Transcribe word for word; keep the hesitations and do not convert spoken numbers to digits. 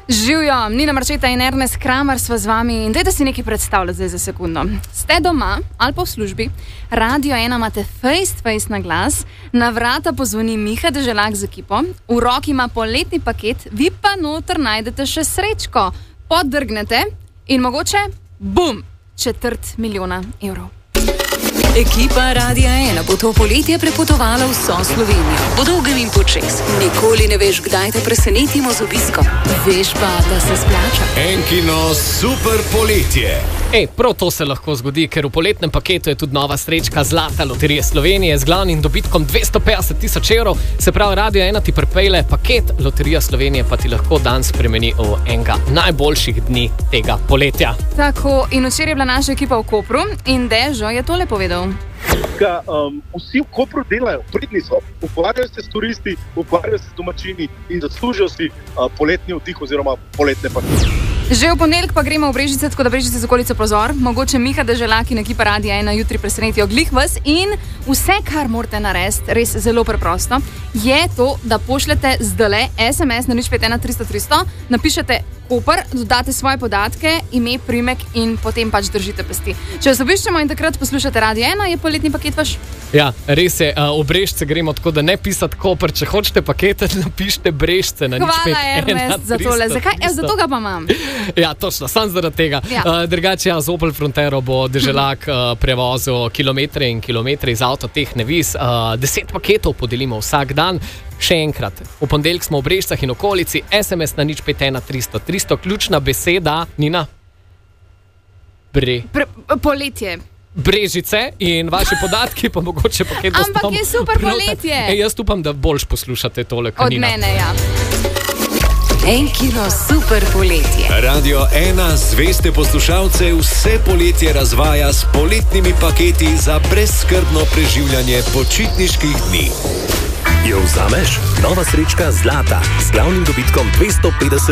Živijo, Nina Marčeta in Ernest Kramer sva z vami in dajte si nekaj predstavljati zdaj za sekundo. Ste doma ali pa v službi, Radio ena imate face to face na glas, na vrata pozvoni Miha Deželak z ekipo, v roki ima poletni paket, vi pa noter najdete še srečko, poddrgnete in mogoče, bum, četrt milijona evrov. Ekipa Radia ena bo to poletje prepotovala vso Slovenijo. Po dolgem in počez. Nikoli ne veš, kdaj te presenetimo z obiskom. Veš pa, da se splača. Enkino super poletje. Ej, prav to se lahko zgodi, ker v poletnem paketu je tudi nova srečka Zlata loterije Slovenije z glavnim dobitkom dvesto petdeset tisoč evrov. Se pravi, Radio ena ti pripelje paket, Loterija Slovenije pa ti lahko dan spremeni v enega najboljših dni tega poletja. Tako, in včeraj je bila naša ekipa v Kopru in Dežo je tole povedal. Ka, um, vsi v Kopru delajo, pridni so, ukvarjajo se s turisti, ukvarjajo se s domačini in zaslužijo si uh, poletni vdih oziroma poletne pakete. Že v ponedeljek pa gremo v Brežice, tako da Brežice z okolico pozor. Mogoče Miha Deželak in ekipa Radia ena jutri presenetijo glih vas in vse, kar morate narediti, res zelo preprosto, je to, da pošljete zdajle es em es na nič pet ena tristo tristo, napišete Koper, dodate svoje podatke, ime, priimek in potem pač držite pesti. Če vas obiščemo in takrat poslušate Radio ena, je poletni paket vaš. Ja, res je, uh, v Brežice gremo tako, da ne pisati Koper, če hočete pakete, napišite Brežice na nič pet ena. Hvala, Ernest, za tole. Zakaj? Ja, zato ga pa imam. Ja, točno, sam zaradi tega. Ja. Uh, drugače, ja, z Opel Frontero bo Deželak uh, prevozil kilometre in kilometre iz avtotehne Vis. Uh, deset paketov podelimo vsak dan. Še enkrat, v ponedeljek smo v Brežicah in okolici, es em es na nič pet ena tristo tristo, ključna beseda, Nina? Bre. Pre, poletje. Brežice in vaši podatki pa mogoče paket dostavimo. Ampak je super poletje. Ej, jaz upam, da boljš poslušate tole, Od Nina. mene, ja. Enkino super poletje. Radio ena zveste poslušalce vse poletje razvaja s poletnimi paketi za brezskrbno preživljanje počitniških dni. Jo vzameš? Nova srečka Zlata z glavnim dobitkom dvesto petdeset